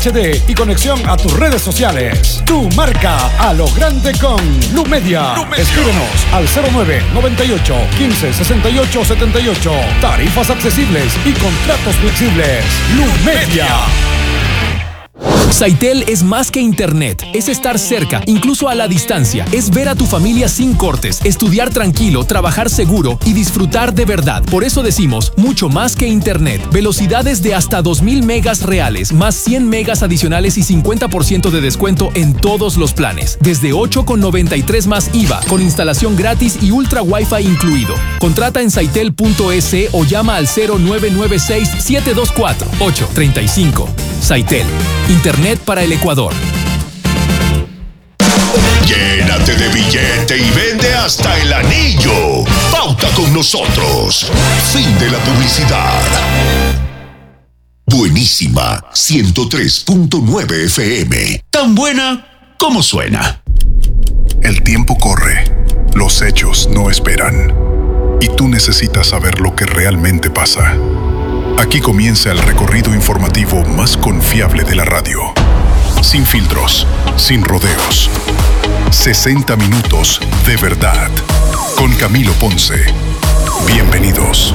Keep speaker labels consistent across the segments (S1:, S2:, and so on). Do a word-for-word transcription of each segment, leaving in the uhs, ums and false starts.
S1: H D y conexión a tus redes sociales. Tu marca a lo grande con Lumedia. Lumedia. Escríbenos al cero nueve noventa y ocho quince sesenta y ocho setenta y ocho. Tarifas accesibles y contratos flexibles. Lumedia.
S2: Saitel es más que internet, es estar cerca, incluso a la distancia, es ver a tu familia sin cortes, estudiar tranquilo, trabajar seguro y disfrutar de verdad. Por eso decimos, mucho más que internet, velocidades de hasta dos mil megas reales, más cien megas adicionales y cincuenta por ciento de descuento en todos los planes, desde ocho con noventa y tres más I V A, con instalación gratis y ultra wifi incluido. Contrata en saitel punto es o llama al cero nueve nueve seis siete dos cuatro ocho tres cinco. Saitel, internet para el Ecuador.
S3: Llénate de billete y vende hasta el anillo. Pauta con nosotros. Fin de la publicidad. Buenísima ciento tres punto nueve F M. Tan buena como suena.
S4: El tiempo corre. Los hechos no esperan. Y tú necesitas saber lo que realmente pasa. Aquí comienza el recorrido informativo más confiable de la radio. Sin filtros, sin rodeos. sesenta minutos de verdad. Con Camilo Ponce. Bienvenidos.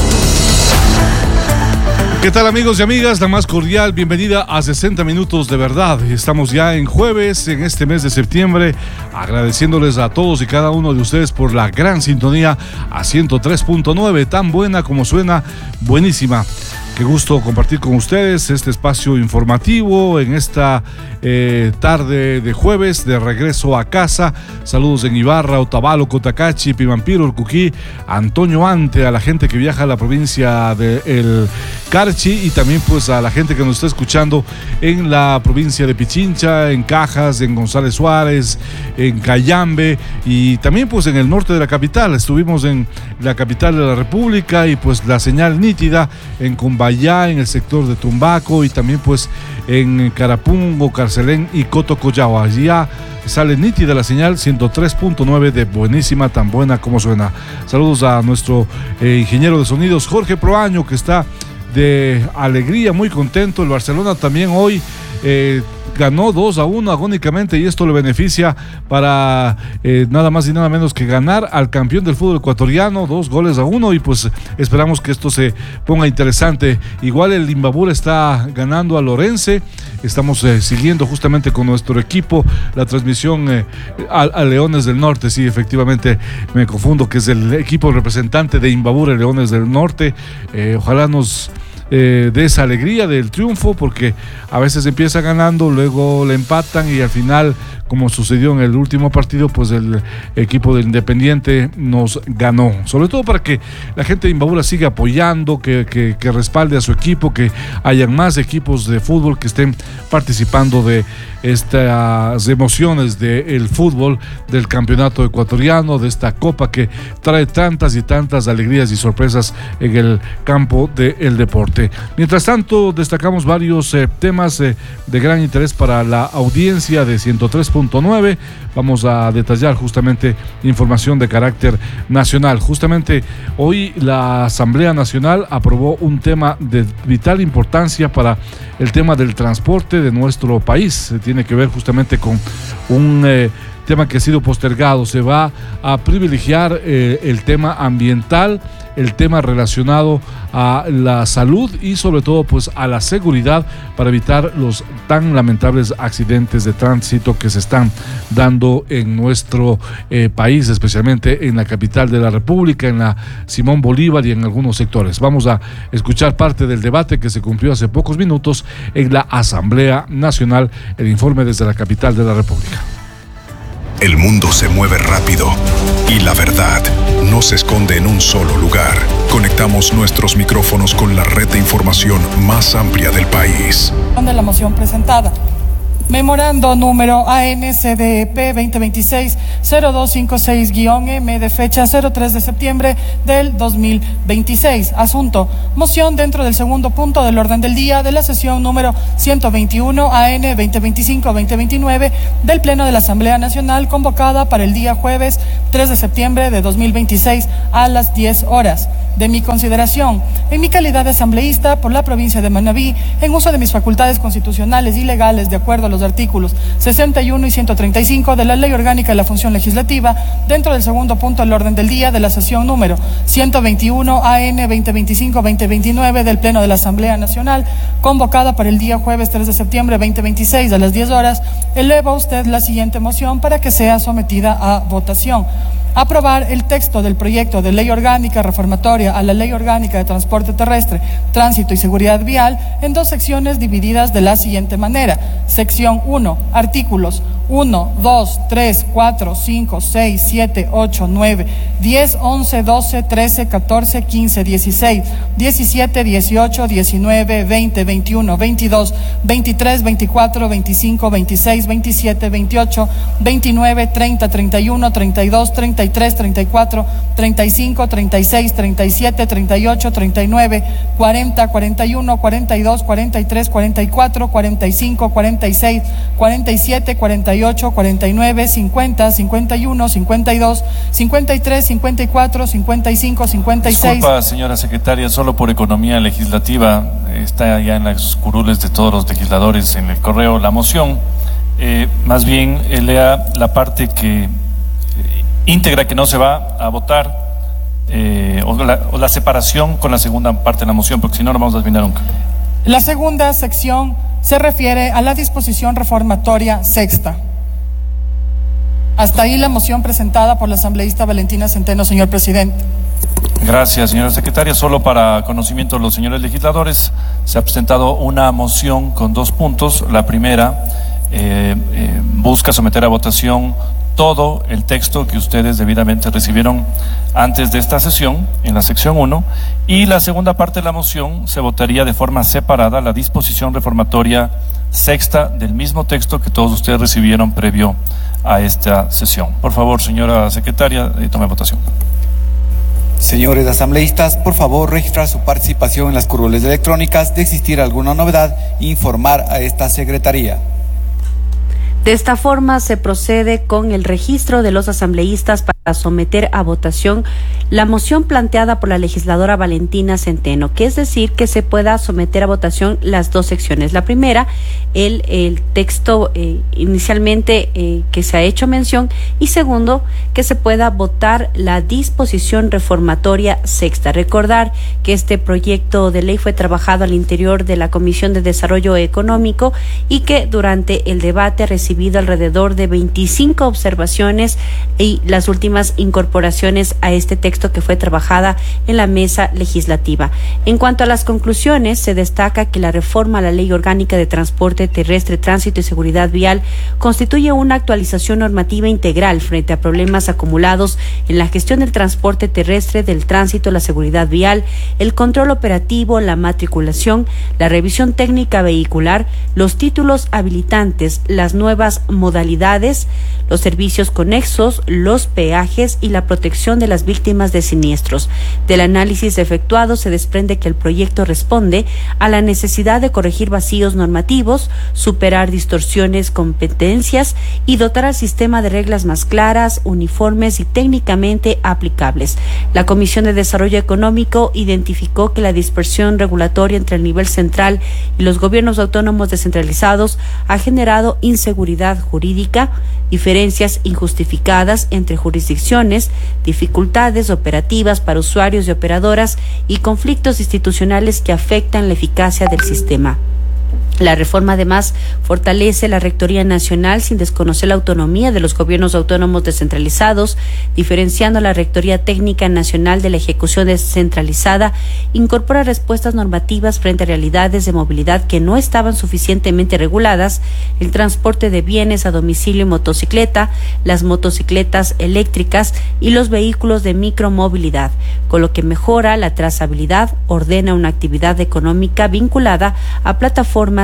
S5: ¿Qué tal, amigos y amigas? La más cordial bienvenida a sesenta minutos de verdad. Estamos ya en jueves, en este mes de septiembre, agradeciéndoles a todos y cada uno de ustedes por la gran sintonía a ciento tres punto nueve, tan buena como suena, buenísima. Qué gusto compartir con ustedes este espacio informativo en esta eh, tarde de jueves de regreso a casa. Saludos en Ibarra, Otavalo, Cotacachi, Pimampiro, Urcuquí, Antonio Ante, a la gente que viaja a la provincia de El Carchi y también pues a la gente que nos está escuchando en la provincia de Pichincha, en Cajas, en González Suárez, en Cayambe y también pues en el norte de la capital. Estuvimos en la capital de la República y pues la señal nítida en Cumbayá, en el sector de Tumbaco y también pues en Carapungo, Carcelén y Cotocollao. Allí ya sale nítida la señal ciento tres punto nueve de buenísima, tan buena como suena. Saludos a nuestro eh, ingeniero de sonidos Jorge Proaño, que está de alegría, muy contento. El Barcelona también hoy eh, ganó dos a uno agónicamente y esto le beneficia para eh, nada más y nada menos que ganar al campeón del fútbol ecuatoriano, dos goles a uno, y pues esperamos que esto se ponga interesante. Igual el Imbabura está ganando a Lorense. Estamos eh, siguiendo justamente con nuestro equipo la transmisión eh, a, a Leones del Norte. Sí, efectivamente me confundo, que es el equipo representante de Imbabura, Leones del Norte. Eh, ojalá nos Eh, de esa alegría del triunfo, porque a veces empieza ganando, luego le empatan y al final, como sucedió en el último partido, pues el equipo del Independiente nos ganó. Sobre todo para que la gente de Imbabura siga apoyando, que, que, que respalde a su equipo, que hayan más equipos de fútbol que estén participando de estas emociones del fútbol, del campeonato ecuatoriano, de esta copa que trae tantas y tantas alegrías y sorpresas en el campo del deporte. Mientras tanto, destacamos varios eh, temas eh, de gran interés para la audiencia de ciento tres punto nueve. Vamos a detallar justamente información de carácter nacional. Justamente hoy la Asamblea Nacional aprobó un tema de vital importancia para el tema del transporte de nuestro país. Tiene que ver justamente con un eh, tema que ha sido postergado. Se va a privilegiar eh, el tema ambiental, el tema relacionado a la salud y sobre todo pues a la seguridad, para evitar los tan lamentables accidentes de tránsito que se están dando en nuestro eh, país, especialmente en la capital de la República, en la Simón Bolívar y en algunos sectores. Vamos a escuchar parte del debate que se cumplió hace pocos minutos en la Asamblea Nacional, el informe desde la capital de la República.
S4: El mundo se mueve rápido y la verdad no se esconde en un solo lugar. Conectamos nuestros micrófonos con la red de información más amplia del país.
S6: De la moción presentada. Memorando número A N C D E P veinte veintiséis cero dos cinco seis M de fecha cero tres de septiembre del dos mil veintiséis. Asunto: moción dentro del segundo punto del orden del día de la sesión número ciento veintiuno A N veinte veinticinco veinte veintinueve del Pleno de la Asamblea Nacional, convocada para el día jueves tres de septiembre de dos mil veintiséis a las diez horas. de mi consideración. En mi calidad de asambleísta por la provincia de Manabí, en uso de mis facultades constitucionales y legales de acuerdo a los artículos sesenta y uno y ciento treinta y cinco de la Ley Orgánica de la Función Legislativa, dentro del segundo punto del orden del día de la sesión número ciento veintiuno A N veinte veinticinco veinte veintinueve del Pleno de la Asamblea Nacional, convocada para el día jueves tres de septiembre veinte veintiséis a las diez horas, eleva a usted la siguiente moción para que sea sometida a votación. Aprobar el texto del proyecto de ley orgánica reformatoria a la Ley Orgánica de Transporte Terrestre, Tránsito y Seguridad Vial en dos secciones divididas de la siguiente manera. Sección uno, artículos uno, dos, tres, cuatro, cinco, seis, siete, ocho, nueve, diez, once, doce, trece, catorce, quince, dieciséis, diecisiete, dieciocho, diecinueve, veinte, veintiuno, veintidós, veintitrés, veinticuatro, veinticinco, veintiséis, veintisiete, veintiocho, veintinueve, treinta, treinta y uno, treinta y dos, treinta y tres, treinta y cuatro, treinta y cinco, treinta y seis, treinta y siete, treinta y ocho, treinta y nueve, cuarenta, cuarenta y uno, cuarenta y dos, cuarenta y tres, cuarenta y cuatro, cuarenta y cinco, cuarenta y seis, cuarenta y siete, cuarenta y ocho, cuarenta y nueve, cincuenta, cincuenta y uno, cincuenta y dos, cincuenta y tres, cincuenta y cuatro, cincuenta y cinco, cincuenta y seis.
S7: Disculpa, señora secretaria, solo por economía legislativa, está ya en las curules de todos los legisladores en el correo la moción. Eh, más bien eh, lea la parte que eh, íntegra que no se va a votar, eh, o, la, o la separación con la segunda parte de la moción, porque si no, no vamos a terminar nunca.
S6: La segunda sección se refiere a la disposición reformatoria sexta. Hasta ahí la moción presentada por la asambleísta Valentina Centeno, señor presidente.
S7: Gracias, señora secretaria. Solo para conocimiento de los señores legisladores, se ha presentado una moción con dos puntos. La primera eh, eh, busca someter a votación todo el texto que ustedes debidamente recibieron antes de esta sesión, en la sección uno, y la segunda parte de la moción se votaría de forma separada la disposición reformatoria sexta del mismo texto que todos ustedes recibieron previo a esta sesión. Por favor, señora secretaria, eh, tome votación.
S8: Señores asambleístas, por favor registrar su participación en las curules electrónicas. De existir alguna novedad, informar a esta secretaría.
S9: De esta forma se procede con el registro de los asambleístas para someter a votación la moción planteada por la legisladora Valentina Centeno, que es decir, que se pueda someter a votación las dos secciones. La primera, el, el texto eh, inicialmente eh, que se ha hecho mención, y segundo, que se pueda votar la disposición reformatoria sexta. Recordar que este proyecto de ley fue trabajado al interior de la Comisión de Desarrollo Económico y que durante el debate recibió alrededor de veinticinco observaciones y las últimas incorporaciones a este texto que fue trabajada en la mesa legislativa. En cuanto a las conclusiones, se destaca que la reforma a la Ley Orgánica de Transporte Terrestre, Tránsito y Seguridad Vial constituye una actualización normativa integral frente a problemas acumulados en la gestión del transporte terrestre, del tránsito, la seguridad vial, el control operativo, la matriculación, la revisión técnica vehicular, los títulos habilitantes, las nuevas modalidades, los servicios conexos, los peajes y la protección de las víctimas de siniestros. Del análisis efectuado se desprende que el proyecto responde a la necesidad de corregir vacíos normativos, superar distorsiones, competencias y dotar al sistema de reglas más claras, uniformes y técnicamente aplicables. La Comisión de Desarrollo Económico identificó que la dispersión regulatoria entre el nivel central y los gobiernos autónomos descentralizados ha generado inseguridad jurídica, diferencias injustificadas entre jurisdicciones, dificultades operativas para usuarios y operadoras y conflictos institucionales que afectan la eficacia del sistema. La reforma además fortalece la Rectoría Nacional sin desconocer la autonomía de los gobiernos autónomos descentralizados, diferenciando la Rectoría Técnica Nacional de la ejecución descentralizada, incorpora respuestas normativas frente a realidades de movilidad que no estaban suficientemente reguladas, el transporte de bienes a domicilio y motocicleta, las motocicletas eléctricas y los vehículos de micromovilidad, con lo que mejora la trazabilidad, ordena una actividad económica vinculada a plataformas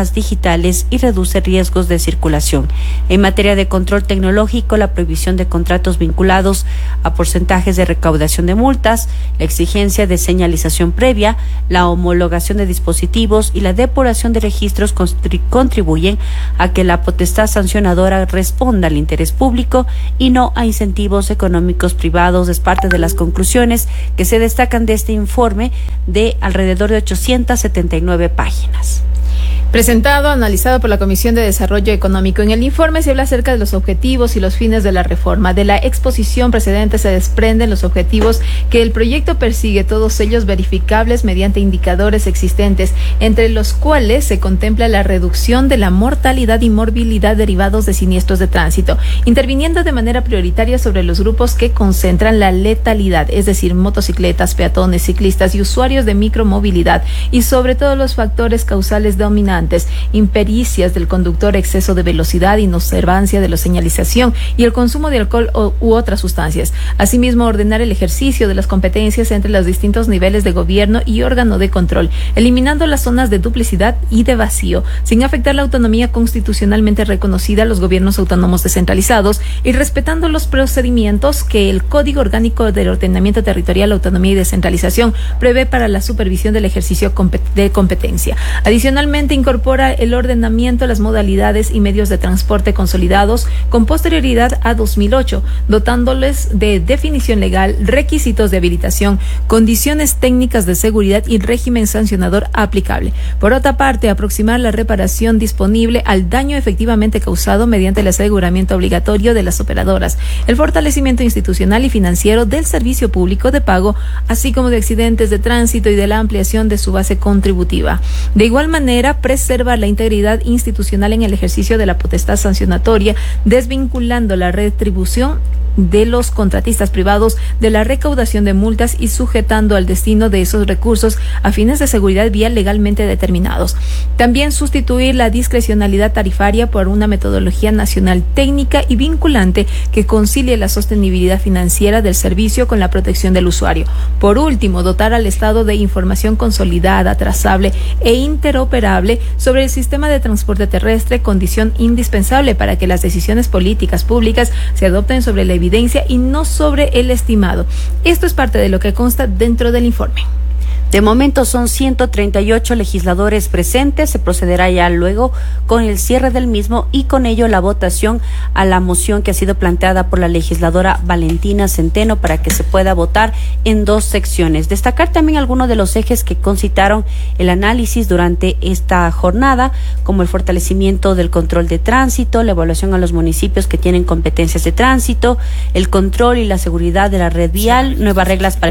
S9: plataformas digitales y reduce riesgos de circulación. En materia de control tecnológico, la prohibición de contratos vinculados a porcentajes de recaudación de multas, la exigencia de señalización previa, la homologación de dispositivos y la depuración de registros contribuyen a que la potestad sancionadora responda al interés público y no a incentivos económicos privados. Es parte de las conclusiones que se destacan de este informe de alrededor de ochocientas setenta y nueve páginas.
S10: Presentado, analizado por la Comisión de Desarrollo Económico. En el informe se habla acerca de los objetivos y los fines de la reforma. De la exposición precedente se desprenden los objetivos que el proyecto persigue, todos ellos verificables mediante indicadores existentes, entre los cuales se contempla la reducción de la mortalidad y morbilidad derivados de siniestros de tránsito, interviniendo de manera prioritaria sobre los grupos que concentran la letalidad, es decir, motocicletas, peatones, ciclistas y usuarios de micromovilidad, y sobre todo los factores causales dominantes, impericias del conductor, exceso de velocidad, inobservancia de la señalización y el consumo de alcohol o, u otras sustancias. Asimismo, ordenar el ejercicio de las competencias entre los distintos niveles de gobierno y órgano de control, eliminando las zonas de duplicidad y de vacío, sin afectar la autonomía constitucionalmente reconocida a los gobiernos autónomos descentralizados y respetando los procedimientos que el Código Orgánico del Ordenamiento Territorial, Autonomía y Descentralización prevé para la supervisión del ejercicio de competencia. Adicionalmente, incorpora el ordenamiento, las modalidades y medios de transporte consolidados con posterioridad a dos mil ocho, dotándoles de definición legal, requisitos de habilitación, condiciones técnicas de seguridad y régimen sancionador aplicable. Por otra parte, aproximar la reparación disponible al daño efectivamente causado mediante el aseguramiento obligatorio de las operadoras, el fortalecimiento institucional y financiero del servicio público de pago, así como de accidentes de tránsito y de la ampliación de su base contributiva. De igual manera, preserva la integridad institucional en el ejercicio de la potestad sancionatoria, desvinculando la retribución de los contratistas privados de la recaudación de multas y sujetando al destino de esos recursos a fines de seguridad vial legalmente determinados. También sustituir la discrecionalidad tarifaria por una metodología nacional técnica y vinculante que concilie la sostenibilidad financiera del servicio con la protección del usuario. Por último, dotar al Estado de información consolidada, trazable e interoperable sobre el sistema de transporte terrestre, condición indispensable para que las decisiones políticas públicas se adopten sobre la evidencia y no sobre el estimado. Esto es parte de lo que consta dentro del informe.
S9: De momento son ciento treinta y ocho legisladores presentes. Se procederá ya luego con el cierre del mismo y con ello la votación a la moción que ha sido planteada por la legisladora Valentina Centeno para que se pueda votar en dos secciones. Destacar también algunos de los ejes que concitaron el análisis durante esta jornada, como el fortalecimiento del control de tránsito, la evaluación a los municipios que tienen competencias de tránsito, el control y la seguridad de la red vial, nuevas reglas para